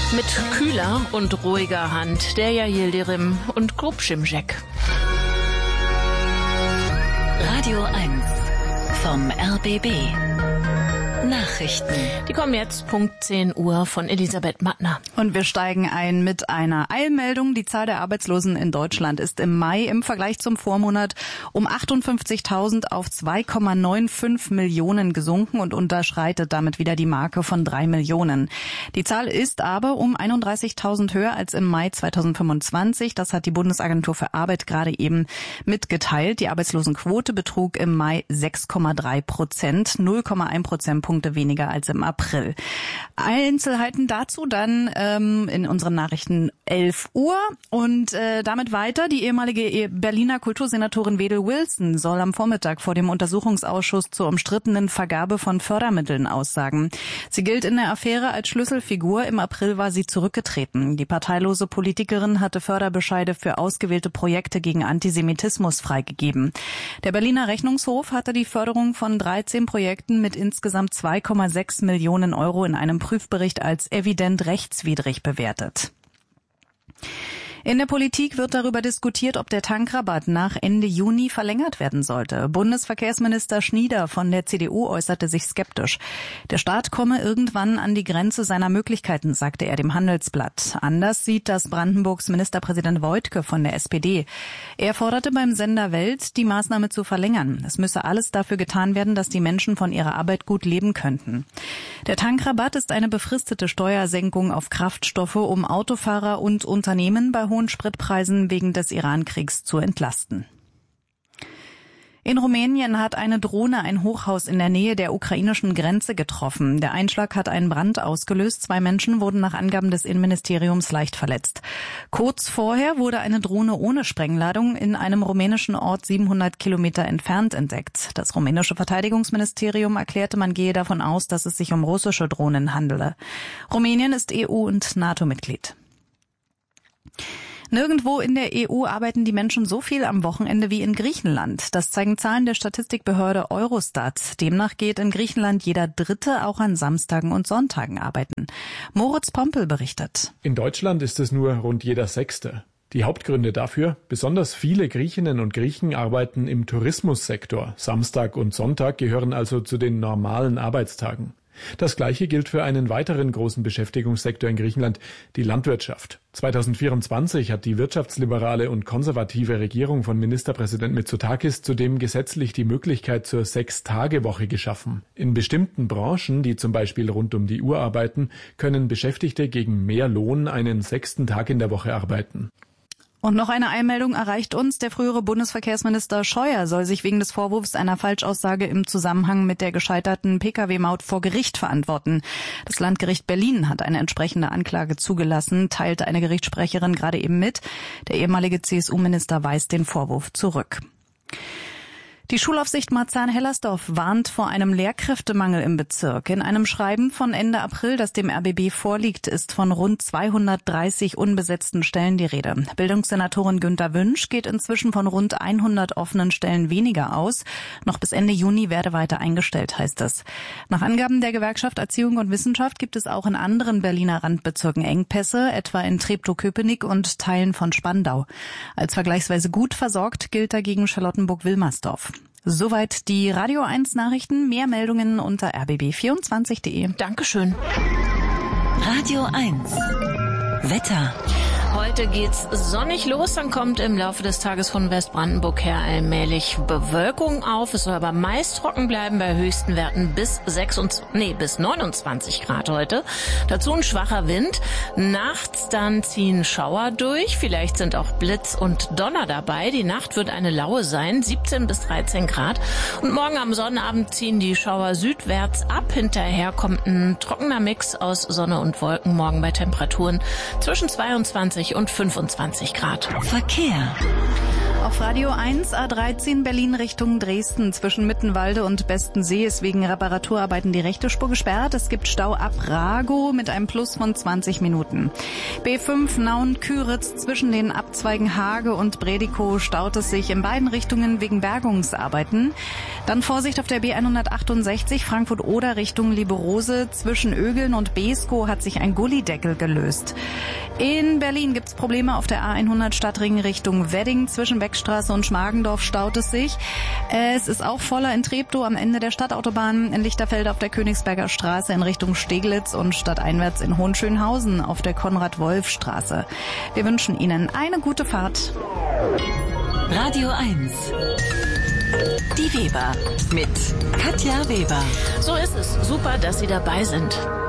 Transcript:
Mit kühler und ruhiger Hand der Yildirim und Grubschimschek. Radio 1 vom RBB. Nachrichten. Die kommen jetzt Punkt 10 Uhr von Elisabeth Mattner. Und wir steigen ein mit einer Eilmeldung. Die Zahl der Arbeitslosen in Deutschland ist im Mai im Vergleich zum Vormonat um 58.000 auf 2,95 Millionen gesunken und unterschreitet damit wieder die Marke von 3 Millionen. Die Zahl ist aber um 31.000 höher als im Mai 2025. Das hat die Bundesagentur für Arbeit gerade eben mitgeteilt. Die Arbeitslosenquote betrug im Mai 6,3%, 0,1 Prozentpunkte weniger als im April. Einzelheiten dazu dann in unseren Nachrichten 11 Uhr und damit weiter. Die ehemalige Berliner Kultursenatorin Wedel Wilson soll am Vormittag vor dem Untersuchungsausschuss zur umstrittenen Vergabe von Fördermitteln aussagen. Sie gilt in der Affäre als Schlüsselfigur. Im April war sie zurückgetreten. Die parteilose Politikerin hatte Förderbescheide für ausgewählte Projekte gegen Antisemitismus freigegeben. Der Berliner Rechnungshof hatte die Förderung von 13 Projekten mit insgesamt 2,6 Millionen Euro in einem Prüfbericht als evident rechtswidrig bewertet. In der Politik wird darüber diskutiert, ob der Tankrabatt nach Ende Juni verlängert werden sollte. Bundesverkehrsminister Schnieder von der CDU äußerte sich skeptisch. Der Staat komme irgendwann an die Grenze seiner Möglichkeiten, sagte er dem Handelsblatt. Anders sieht das Brandenburgs Ministerpräsident Woidke von der SPD. Er forderte beim Sender Welt, die Maßnahme zu verlängern. Es müsse alles dafür getan werden, dass die Menschen von ihrer Arbeit gut leben könnten. Der Tankrabatt ist eine befristete Steuersenkung auf Kraftstoffe, um Autofahrer und Unternehmen bei hohen Spritpreisen wegen des Iran-Kriegs zu entlasten. In Rumänien hat eine Drohne ein Hochhaus in der Nähe der ukrainischen Grenze getroffen. Der Einschlag hat einen Brand ausgelöst. 2 Menschen wurden nach Angaben des Innenministeriums leicht verletzt. Kurz vorher wurde eine Drohne ohne Sprengladung in einem rumänischen Ort 700 Kilometer entfernt entdeckt. Das rumänische Verteidigungsministerium erklärte, man gehe davon aus, dass es sich um russische Drohnen handele. Rumänien ist EU- und NATO-Mitglied. Nirgendwo in der EU arbeiten die Menschen so viel am Wochenende wie in Griechenland. Das zeigen Zahlen der Statistikbehörde Eurostat. Demnach geht in Griechenland jeder Dritte auch an Samstagen und Sonntagen arbeiten. Moritz Pompel berichtet. In Deutschland ist es nur rund jeder Sechste. Die Hauptgründe dafür: besonders viele Griechinnen und Griechen arbeiten im Tourismussektor. Samstag und Sonntag gehören also zu den normalen Arbeitstagen. Das Gleiche gilt für einen weiteren großen Beschäftigungssektor in Griechenland, die Landwirtschaft. 2024 hat die wirtschaftsliberale und konservative Regierung von Ministerpräsident Mitsotakis zudem gesetzlich die Möglichkeit zur 6-Tage-Woche geschaffen. In bestimmten Branchen, die zum Beispiel rund um die Uhr arbeiten, können Beschäftigte gegen mehr Lohn einen 6. Tag in der Woche arbeiten. Und noch eine Einmeldung erreicht uns. Der frühere Bundesverkehrsminister Scheuer soll sich wegen des Vorwurfs einer Falschaussage im Zusammenhang mit der gescheiterten Pkw-Maut vor Gericht verantworten. Das Landgericht Berlin hat eine entsprechende Anklage zugelassen, teilte eine Gerichtssprecherin gerade eben mit. Der ehemalige CSU-Minister weist den Vorwurf zurück. Die Schulaufsicht Marzahn-Hellersdorf warnt vor einem Lehrkräftemangel im Bezirk. In einem Schreiben von Ende April, das dem RBB vorliegt, ist von rund 230 unbesetzten Stellen die Rede. Bildungssenatorin Günter Wünsch geht inzwischen von rund 100 offenen Stellen weniger aus. Noch bis Ende Juni werde weiter eingestellt, heißt es. Nach Angaben der Gewerkschaft Erziehung und Wissenschaft gibt es auch in anderen Berliner Randbezirken Engpässe, etwa in Treptow-Köpenick und Teilen von Spandau. Als vergleichsweise gut versorgt gilt dagegen Charlottenburg-Wilmersdorf. Soweit die Radio 1 Nachrichten. Mehr Meldungen unter rbb24.de. Dankeschön. Radio 1 Wetter. Heute geht's sonnig los, dann kommt im Laufe des Tages von Westbrandenburg her allmählich Bewölkung auf. Es soll aber meist trocken bleiben bei höchsten Werten bis 29 Grad heute. Dazu ein schwacher Wind. Nachts dann ziehen Schauer durch. Vielleicht sind auch Blitz und Donner dabei. Die Nacht wird eine laue sein, 17 bis 13 Grad. Und morgen am Sonnabend ziehen die Schauer südwärts ab. Hinterher kommt ein trockener Mix aus Sonne und Wolken morgen bei Temperaturen zwischen 22 und 25 Grad. Verkehr. Auf Radio 1 A13 Berlin Richtung Dresden zwischen Mittenwalde und Bestensee ist wegen Reparaturarbeiten die rechte Spur gesperrt. Es gibt Stau ab Ragow mit einem Plus von 20 Minuten. B5 Nauen-Küritz zwischen den Abzweigen Hage und Bredikow staut es sich in beiden Richtungen wegen Bergungsarbeiten. Dann Vorsicht auf der B168 Frankfurt-Oder Richtung Liberose. Zwischen Ögeln und Beeskow hat sich ein Gullideckel gelöst. In Berlin gibt's Probleme auf der A100 Stadtring Richtung Wedding. Zwischen Beckstraße und Schmargendorf staut es sich. Es ist auch voller in Treptow am Ende der Stadtautobahn, in Lichterfelde auf der Königsberger Straße in Richtung Steglitz und stadteinwärts in Hohenschönhausen auf der Konrad-Wolf-Straße. Wir wünschen Ihnen eine gute Fahrt. Radio 1. Die Weber mit Katja Weber. So ist es. Super, dass Sie dabei sind.